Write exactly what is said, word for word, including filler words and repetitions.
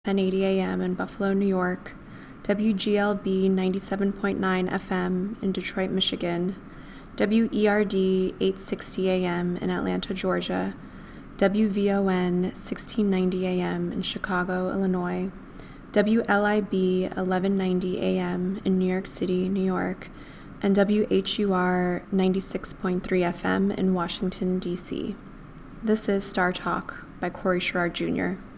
ten eighty A M in Buffalo, New York, W G L B ninety-seven point nine F M in Detroit, Michigan, W E R D eight sixty A M in Atlanta, Georgia, W V O N sixteen ninety A M in Chicago, Illinois, W L I B eleven ninety A M in New York City, New York, and W H U R ninety-six point three F M in Washington, D C. This is Star Talk by Corey Sherrard Junior